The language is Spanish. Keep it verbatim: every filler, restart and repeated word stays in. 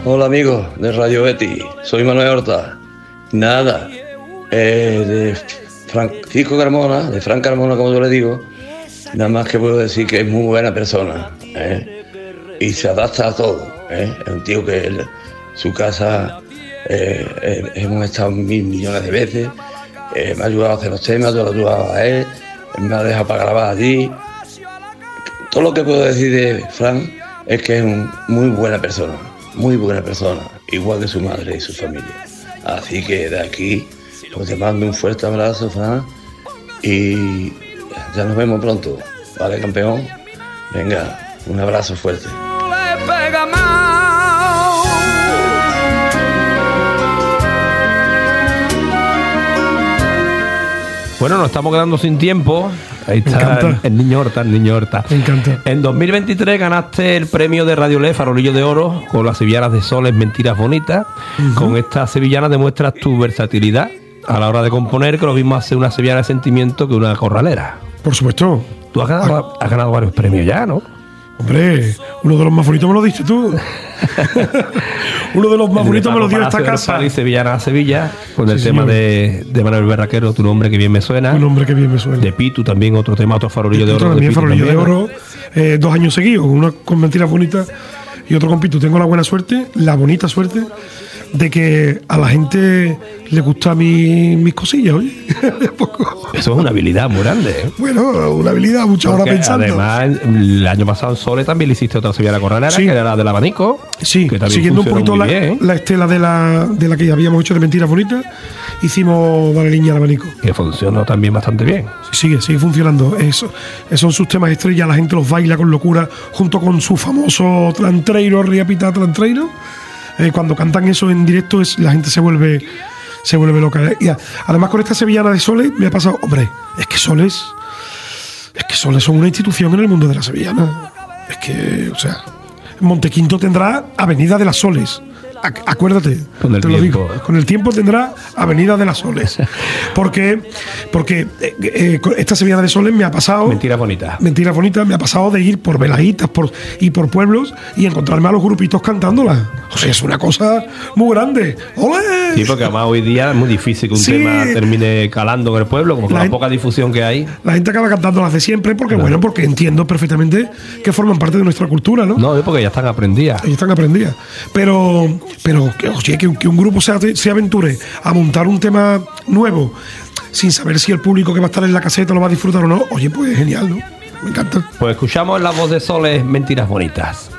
Hola amigos de Radio Betis, soy Manuel Horta. Nada, eh, de Francisco Carmona, de Fran Carmona como yo le digo, nada más que puedo decir que es muy buena persona, ¿eh? Y se adapta a todo, ¿eh? Es un tío que él, su casa eh, eh, hemos estado mil millones de veces, eh, me ha ayudado a hacer los temas, yo lo he ayudado a él, me ha dejado para grabar allí. Todo lo que puedo decir de Fran es que es una muy buena persona, muy buena persona, igual que su madre y su familia. Así que de aquí, pues te mando un fuerte abrazo, Fran, y ya nos vemos pronto, ¿vale, campeón? Venga, un abrazo fuerte. Bueno, nos estamos quedando sin tiempo. Ahí está el, el niño Horta, el niño Horta. Me encanta. En dos mil veintitrés ganaste el premio de Radio Le Farolillo de Oro con las sevillanas de Soles, Mentiras Bonitas. Uh-huh. Con estas sevillanas demuestras tu versatilidad a la hora de componer, que lo mismo hace una sevillana de sentimiento que una corralera. Por supuesto. Tú has ganado, has ganado varios premios ya, ¿no? Hombre, uno de los más bonitos me lo diste tú. Uno de los más bonitos me lo dio esta casa. Y Sevillana a Sevilla, con el sí, tema de, de Manuel Berraquero, Tu nombre que bien me suena. Tu nombre que bien me suena. De Pitu también, otro tema, otro farolillo de, de oro. También de farolillo también, de oro, eh, dos años seguidos, una con Mentiras Bonitas y otro con Pitu. Tengo la buena suerte, la bonita suerte, de que a la gente le gusta mi, mis cosillas, oye. Eso es una habilidad muy grande, ¿eh? Bueno, una habilidad, muchas horas pensando. Además, el año pasado en Sole también le hiciste otra sevillana corralera, sí, que era la del abanico. Sí, que siguiendo un poquito la, la estela de la, de la que habíamos hecho de Mentiras Bonitas, hicimos Vale Niña al abanico. Que funcionó también bastante bien. Sí, sigue, sigue funcionando. Eso, esos son sus temas estrellas, la gente los baila con locura, junto con su famoso trantreiro, Riapita Trantreiro. Eh, cuando cantan eso en directo, es, la gente se vuelve se vuelve loca. Y a, además con esta sevillana de Soles me ha pasado, hombre, es que Soles es que Soles son una institución en el mundo de la sevillana. Es que, o sea, Montequinto tendrá Avenida de las Soles. Acuérdate, con el te tiempo. lo digo, con el tiempo tendrá Avenida de las Soles. Porque, porque eh, eh, esta sevillana de Soles me ha pasado. Mentiras Bonitas. Mentiras Bonitas, me ha pasado de ir por velajitas por, y por pueblos y encontrarme a los grupitos cantándolas. O sea, es una cosa muy grande. ¡Olé! Sí, porque además hoy día es muy difícil que un sí. tema termine calando en el pueblo, como con la, la poca difusión que hay. La gente acaba cantando las de siempre, porque claro. Bueno, porque entiendo perfectamente que forman parte de nuestra cultura, ¿no? No, es porque ya están aprendidas. Ya están aprendidas. Pero. Pero, oye, que, que un grupo se, se aventure a montar un tema nuevo sin saber si el público que va a estar en la caseta lo va a disfrutar o no, oye, pues genial, ¿no? Me encanta. Pues escuchamos la voz de Soles, Mentiras Bonitas.